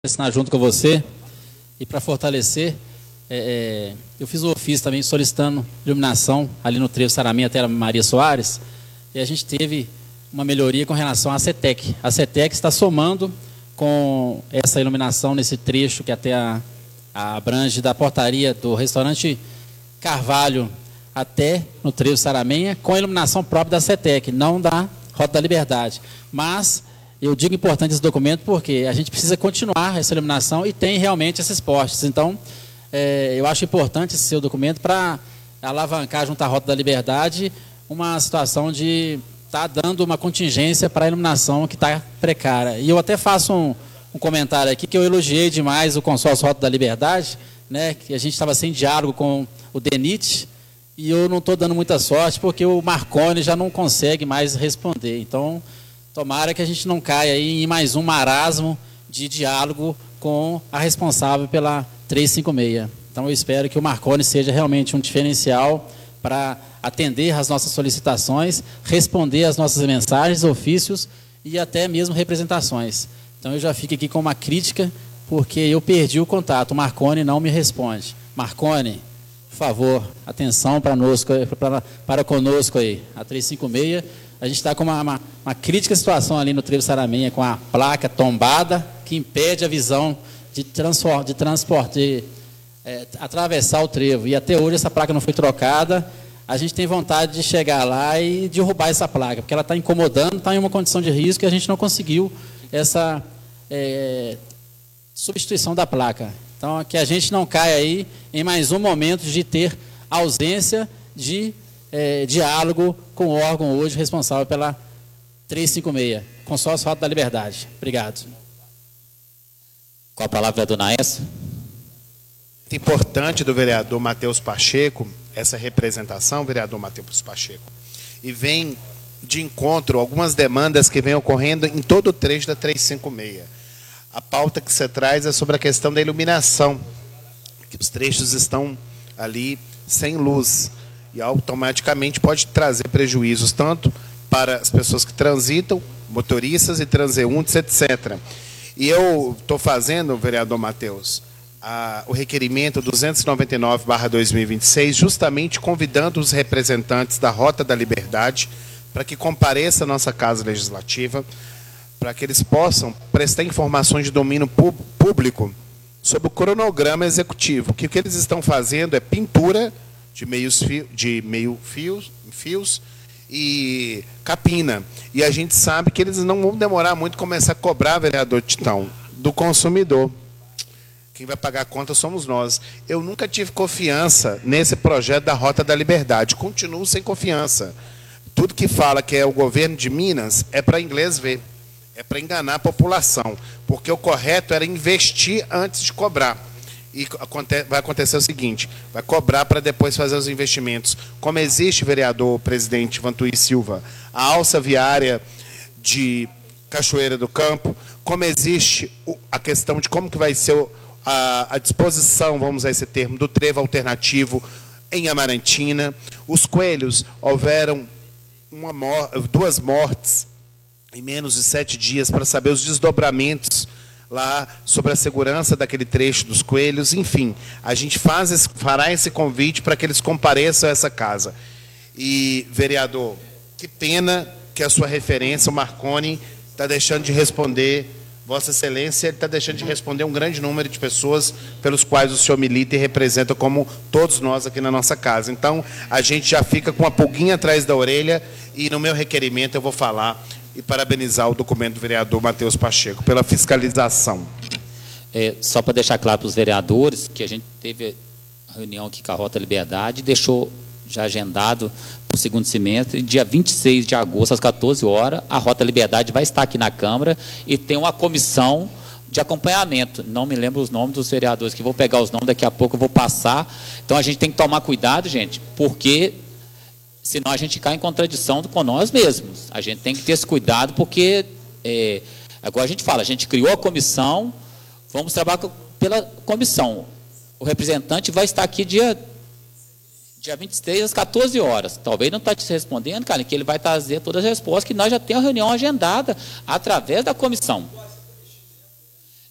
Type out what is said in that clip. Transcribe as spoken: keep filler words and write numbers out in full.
assinar junto com você e para fortalecer, é, é, eu fiz o ofício também solicitando iluminação ali no trevo Saraminha até a Maria Soares, e a gente teve uma melhoria com relação à CETEC. A CETEC está somando com essa iluminação nesse trecho que até a, a abrange da portaria do restaurante Carvalho até no trevo Saraminha, com a iluminação própria da CETEC, não da Rota da Liberdade. Mas eu digo importante esse documento porque a gente precisa continuar essa iluminação e tem realmente esses postes. Então, é, eu acho importante esse seu documento para alavancar junto à Rota da Liberdade uma situação de estar tá dando uma contingência para a iluminação que está precária. E eu até faço um, um comentário aqui que eu elogiei demais o consórcio Rota da Liberdade, né, que a gente estava sem diálogo com o DENIT, e eu não estou dando muita sorte porque o Marconi já não consegue mais responder. Então, tomara que a gente não caia aí em mais um marasmo de diálogo com a responsável pela trezentos e cinquenta e seis. Então, eu espero que o Marconi seja realmente um diferencial para atender às nossas solicitações, responder às nossas mensagens, ofícios e até mesmo representações. Então, eu já fico aqui com uma crítica, porque eu perdi o contato. O Marconi não me responde. Marconi, por favor, atenção para, nós, para, para conosco aí. A trezentos e cinquenta e seis... A gente está com uma, uma, uma crítica situação ali no trevo Saraminha, com a placa tombada, que impede a visão de, transpor, de transporte, de, é, atravessar o trevo. E até hoje essa placa não foi trocada. A gente tem vontade de chegar lá e derrubar essa placa, porque ela está incomodando, está em uma condição de risco e a gente não conseguiu essa é, substituição da placa. Então, que a gente não caia aí em mais um momento de ter ausência de É, diálogo com o órgão hoje responsável pela trezentos e cinquenta e seis, Consórcio Rota da Liberdade. Obrigado. Com a palavra, a dona Essa. É importante do vereador Matheus Pacheco, essa representação, vereador Matheus Pacheco, e vem de encontro a algumas demandas que vêm ocorrendo em todo o trecho da trezentos e cinquenta e seis. A pauta que você traz é sobre a questão da iluminação, que os trechos estão ali sem luz, e automaticamente pode trazer prejuízos tanto para as pessoas que transitam, motoristas e transeuntes, etcétera. E eu estou fazendo, vereador Matheus, a, o requerimento duzentos e noventa e nove barra dois mil e vinte e seis, justamente convidando os representantes da Rota da Liberdade para que compareça à nossa Casa Legislativa, para que eles possam prestar informações de domínio público sobre o cronograma executivo, que o que eles estão fazendo é pintura de meios fio, de meio fios, fios e capina. E a gente sabe que eles não vão demorar muito a começar a cobrar, vereador Titão, do consumidor. Quem vai pagar a conta somos nós. Eu nunca tive confiança nesse projeto da Rota da Liberdade. Continuo sem confiança. Tudo que fala que é o governo de Minas é para inglês ver. É para enganar a população. Porque o correto era investir antes de cobrar. E vai acontecer o seguinte, vai cobrar para depois fazer os investimentos. Como existe, vereador presidente Vantuí Silva, a alça viária de Cachoeira do Campo, como existe a questão de como que vai ser a, a disposição, vamos usar esse termo, do trevo alternativo em Amarantina. Os coelhos, houveram uma, duas mortes em menos de sete dias para saber os desdobramentos lá sobre a segurança daquele trecho dos coelhos. Enfim, a gente faz esse, fará esse convite para que eles compareçam a essa casa. E, vereador, que pena que a sua referência, o Marconi, está deixando de responder, Vossa Excelência, ele está deixando de responder um grande número de pessoas pelos quais o senhor milita e representa, como todos nós aqui na nossa casa. Então, a gente já fica com uma pulguinha atrás da orelha e no meu requerimento eu vou falar e parabenizar o documento do vereador Matheus Pacheco pela fiscalização. É, só para deixar claro para os vereadores que a gente teve a reunião aqui com a Rota Liberdade, deixou já agendado para o segundo semestre, dia vinte e seis de agosto, às quatorze horas, a Rota Liberdade vai estar aqui na Câmara e tem uma comissão de acompanhamento. Não me lembro os nomes dos vereadores, que vou pegar os nomes, daqui a pouco eu vou passar. Então, a gente tem que tomar cuidado, gente, porque senão a gente cai em contradição com nós mesmos. A gente tem que ter esse cuidado, porque, é, agora a gente fala, a gente criou a comissão, vamos trabalhar pela comissão. O representante vai estar aqui dia, dia vinte e três, às quatorze horas. Talvez não está te respondendo, cara, que ele vai trazer todas as respostas, que nós já temos a reunião agendada através da comissão. Então, são